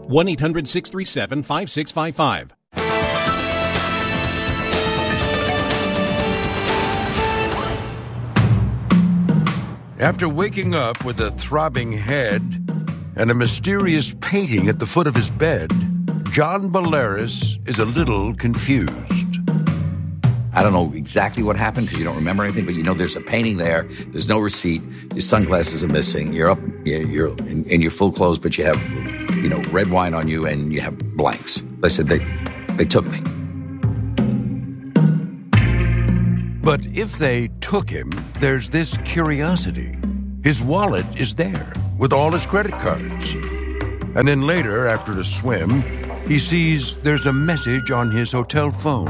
1-800-637-5655. After waking up with a throbbing head and a mysterious painting at the foot of his bed, John Bolaris is a little confused. I don't know exactly what happened because you don't remember anything, but you know there's a painting there. There's no receipt. Your sunglasses are missing. You're up, you're in your full clothes, but you have, red wine on you and you have blanks. I said they took me. But if they took him, there's this curiosity. His wallet is there with all his credit cards. And then later, after a swim, he sees there's a message on his hotel phone.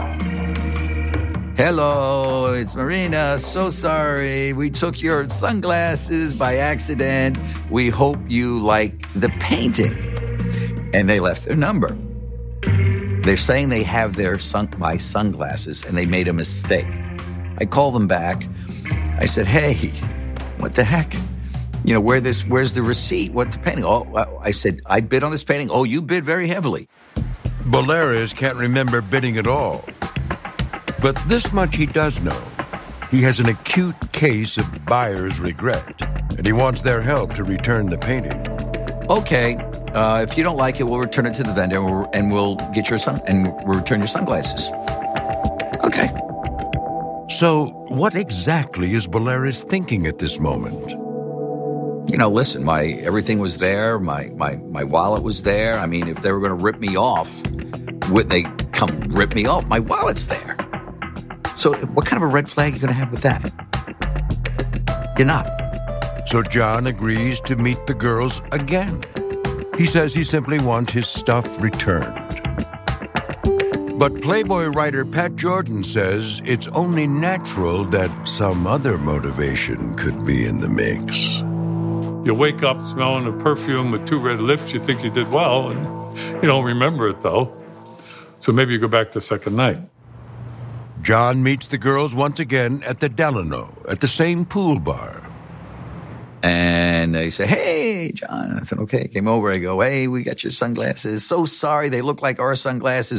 Hello, it's Marina. So sorry. We took your sunglasses by accident. We hope you like the painting. And they left their number. They're saying they have my sunglasses and they made a mistake. I called them back. I said, hey, what the heck? Where's the receipt? What's the painting? Oh, I said, I bid on this painting. Oh, you bid very heavily. Bolaris can't remember bidding at all. But this much he does know. He has an acute case of buyer's regret, and he wants their help to return the painting. Okay, if you don't like it, we'll return it to the vendor, and we'll get we'll return your sunglasses. Okay. So, what exactly is Bolaris thinking at this moment? Listen, everything was there. My wallet was there. I mean, if they were going to rip me off, would they come rip me off? My wallet's there. So, what kind of a red flag are you going to have with that? You're not. So John agrees to meet the girls again. He says he simply wants his stuff returned. But Playboy writer Pat Jordan says it's only natural that some other motivation could be in the mix. You wake up smelling a perfume with 2 red lips, you think you did well, and you don't remember it, though. So maybe you go back the second night. John meets the girls once again at the Delano, at the same pool bar. And they say, hey, John. I said, okay. Came over. I go, hey, we got your sunglasses. So sorry. They look like our sunglasses.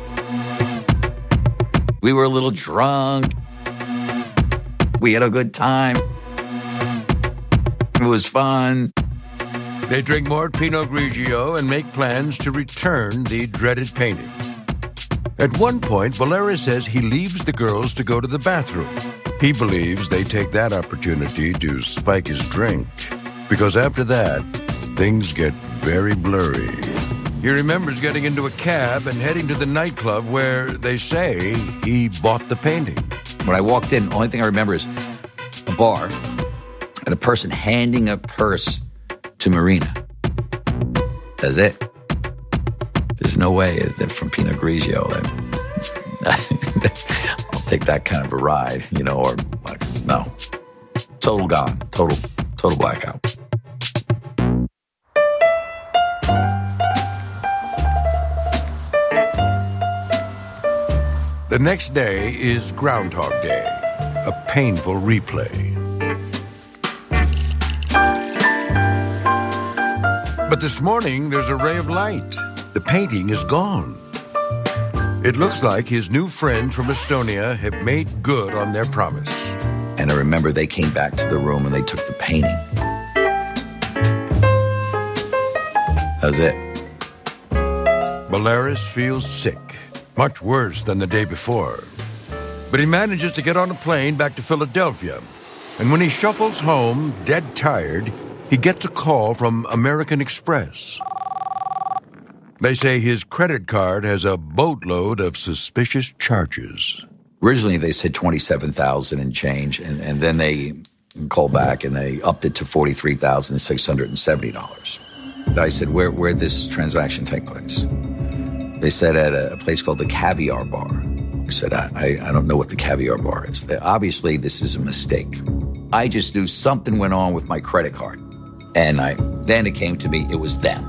We were a little drunk. We had a good time. It was fun. They drink more Pinot Grigio and make plans to return the dreaded painting. At one point, Bolaris says he leaves the girls to go to the bathroom. He believes they take that opportunity to spike his drink, because after that, things get very blurry. He remembers getting into a cab and heading to the nightclub where they say he bought the painting. When I walked in, the only thing I remember is a bar and a person handing a purse to Marina. That's it. There's no way that from Pinot Grigio I'll take that kind of a ride, or no. Total gone. Total blackout. The next day is Groundhog Day, a painful replay. But this morning, there's a ray of light. The painting is gone. It looks like his new friends from Estonia have made good on their promise. And I remember they came back to the room and they took the painting. That was it. Bolaris feels sick, much worse than the day before. But he manages to get on a plane back to Philadelphia. And when he shuffles home, dead tired, he gets a call from American Express. They say his credit card has a boatload of suspicious charges. Originally, they said $27,000 and change, and then they called back and they upped it to $43,670. I said, where'd this transaction take place? They said at a place called the Caviar Bar. I said, I don't know what the Caviar Bar is. Obviously, this is a mistake. I just knew something went on with my credit card. And then it came to me, it was them.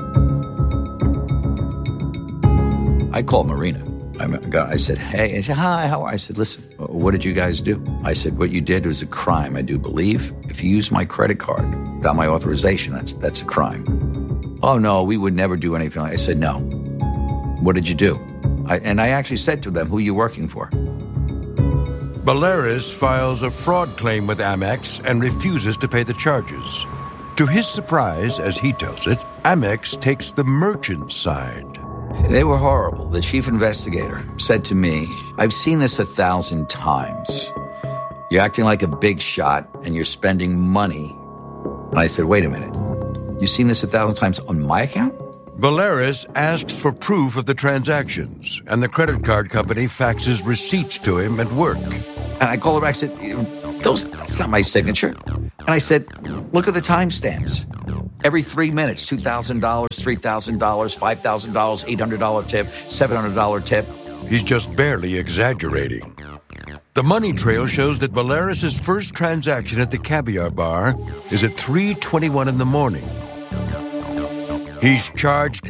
I called Marina. I said, hey. I said, hi, how are you? I said, listen, what did you guys do? I said, what you did was a crime, I do believe. If you use my credit card without my authorization, that's a crime. Oh, no, we would never do anything. I said, no. What did you do? I actually said to them, who are you working for? Balearis files a fraud claim with Amex and refuses to pay the charges. To his surprise, as he tells it, Amex takes the merchant's side. They were horrible. The chief investigator said to me, I've seen this 1,000 times. You're acting like a big shot and you're spending money. And I said, wait a minute. You've seen this 1,000 times on my account? Balearis asks for proof of the transactions, and the credit card company faxes receipts to him at work. And I called her back and said, that's not my signature. And I said, look at the timestamps. Every 3 minutes, $2,000, $3,000, $5,000, $800 tip, $700 tip. He's just barely exaggerating. The money trail shows that Balearis' first transaction at the Caviar Bar is at 3:21 in the morning. He's charged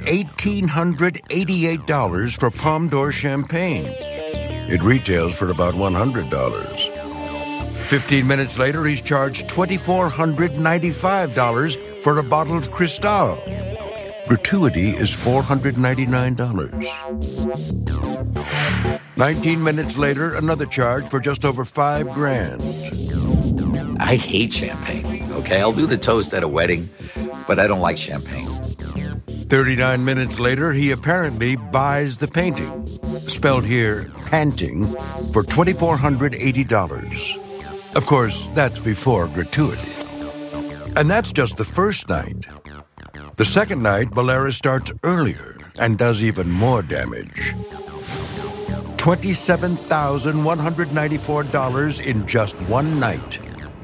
$1,888 for Palme d'Or champagne. It retails for about $100. 15 minutes later, he's charged $2,495 for a bottle of Cristal. Gratuity is $499. 19 minutes later, another charge for just over $5,000. I hate champagne, okay? I'll do the toast at a wedding, but I don't like champagne. 39 minutes later, he apparently buys the painting, spelled here, panting, for $2,480. Of course, that's before gratuity. And that's just the first night. The second night, Balearis starts earlier and does even more damage. $27,194 in just one night.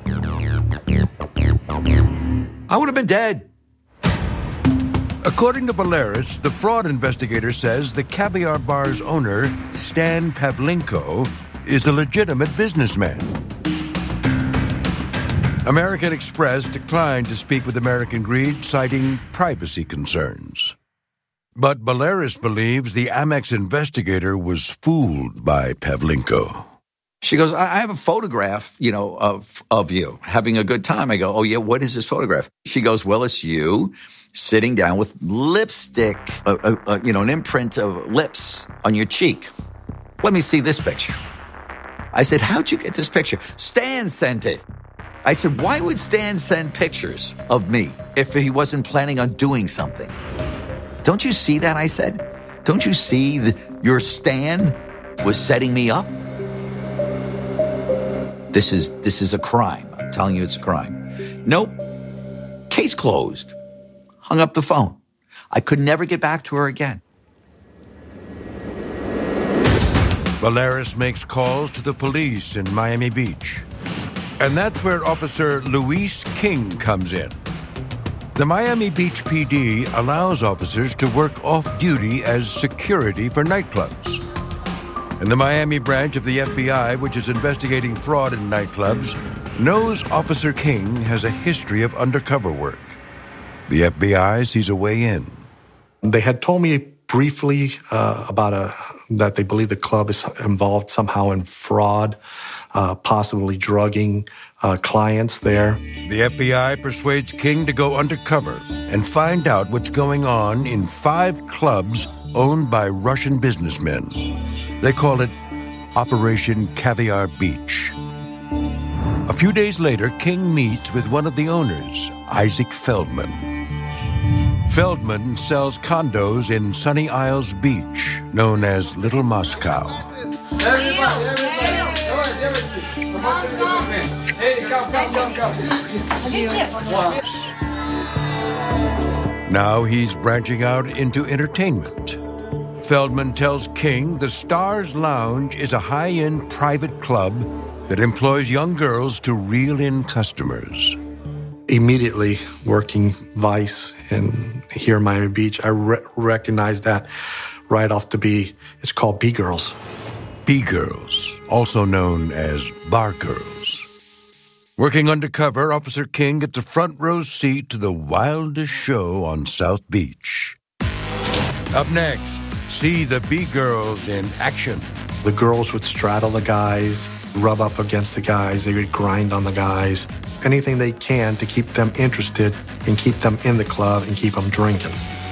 I would have been dead. According to Balearis, the fraud investigator says the Caviar Bar's owner, Stan Pavlenko, is a legitimate businessman. American Express declined to speak with American Greed, citing privacy concerns. But Balearis believes the Amex investigator was fooled by Pavlenko. She goes, I have a photograph, of you having a good time. I go, oh, yeah, what is this photograph? She goes, well, it's you sitting down with lipstick, an imprint of lips on your cheek. Let me see this picture. I said, how'd you get this picture? Stan sent it. I said, why would Stan send pictures of me if he wasn't planning on doing something? Don't you see that? I said, don't you see that your Stan was setting me up? This is a crime. I'm telling you, it's a crime. Nope. Case closed. Hung up the phone. I could never get back to her again. Balearis makes calls to the police in Miami Beach. And that's where Officer Luis King comes in. The Miami Beach PD allows officers to work off-duty as security for nightclubs. And the Miami branch of the FBI, which is investigating fraud in nightclubs, knows Officer King has a history of undercover work. The FBI sees a way in. They had told me briefly that they believe the club is involved somehow in fraud, possibly drugging clients there. The FBI persuades King to go undercover and find out what's going on in 5 clubs owned by Russian businessmen. They call it Operation Caviar Beach. A few days later, King meets with one of the owners, Isaac Feldman. Feldman sells condos in Sunny Isles Beach, known as Little Moscow. Now he's branching out into entertainment. Feldman tells King the Stars Lounge is a high-end private club that employs young girls to reel in customers. Immediately working Vice and here in Miami Beach, I recognized that right off the B. It's called B-Girls. B-Girls, also known as bar girls. Working undercover, Officer King gets a front row seat to the wildest show on South Beach. Up next, see the B-Girls in action. The girls would straddle the guys, rub up against the guys, they would grind on the guys. anything they can to keep them interested and keep them in the club and keep them drinking.